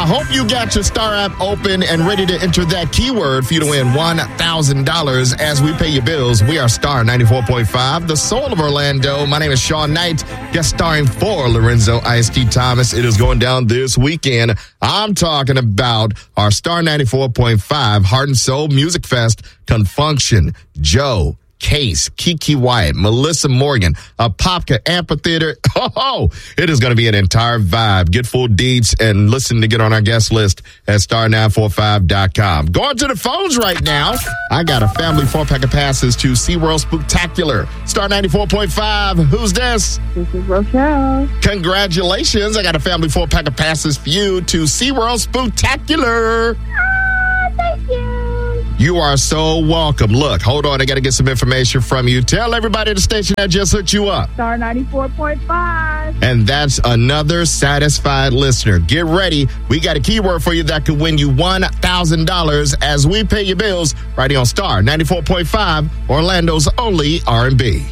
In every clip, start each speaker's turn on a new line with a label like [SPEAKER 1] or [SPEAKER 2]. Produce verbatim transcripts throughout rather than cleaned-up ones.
[SPEAKER 1] hope you got your Star app open and ready to enter that keyword for you to win one thousand dollars as we pay your bills. We are Star ninety-four point five, the soul of Orlando. My name is Sean Knight, guest starring for Lorenzo I S T Thomas. It is going down this weekend. I'm talking about our Star ninety-four point five Heart and Soul Music Fest Confunction. Joe, Case, Kiki Wyatt, Melissa Morgan, Apopka Amphitheater. Oh, it is going to be an entire vibe. Get full deets and listen to get on our guest list at star nine four five dot com. Going to the phones right now. I got a family four-pack of passes to SeaWorld Spooktacular. Star ninety-four point five. Who's this?
[SPEAKER 2] This is Rochelle.
[SPEAKER 1] Congratulations. I got a family four-pack of passes for you to SeaWorld Spooktacular.
[SPEAKER 2] Ah, thank you.
[SPEAKER 1] You are so welcome. Look, hold on. I got to get some information from you. Tell everybody at the station that just hooked you up.
[SPEAKER 2] Star ninety-four point five.
[SPEAKER 1] And that's another satisfied listener. Get ready. We got a keyword for you that could win you one thousand dollars as we pay your bills right here on Star ninety-four point five, Orlando's only R and B.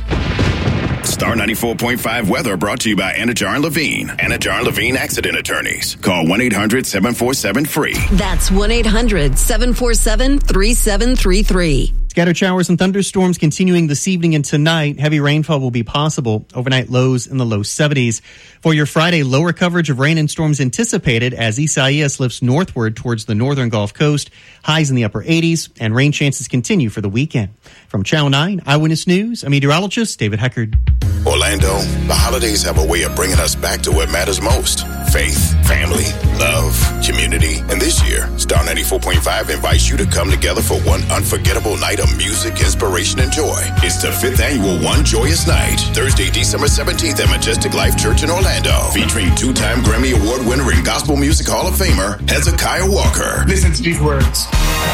[SPEAKER 3] Star ninety-four point five weather brought to you by Anajar and Levine. Anajar and Levine Accident Attorneys. Call one eight hundred seven four seven free.
[SPEAKER 4] That's one eight hundred seven four seven three seven three three.
[SPEAKER 5] Scattered showers and thunderstorms continuing this evening and tonight. Heavy rainfall will be possible. Overnight lows in the low seventies. For your Friday, lower coverage of rain and storms anticipated as Isaias lifts northward towards the northern Gulf Coast. Highs in the upper eighties, and rain chances continue for the weekend. From Channel nine Eyewitness News, I'm meteorologist David Heckard.
[SPEAKER 3] Orlando, the holidays have a way of bringing us back to what matters most. Faith, family, love, community. And this year, Star ninety-four point five invites you to come together for one unforgettable night of music, inspiration, and joy. It's the fifth annual One Joyous Night, Thursday, December seventeenth at Majestic Life Church in Orlando, featuring two-time Grammy Award winner and Gospel Music Hall of Famer Hezekiah Walker.
[SPEAKER 6] Listen to these words.